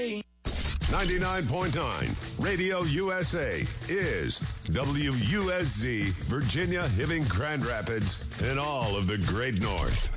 day. 99.9 Radio USA is WUSZ, Virginia, Hibbing, Grand Rapids, and all of the Great North.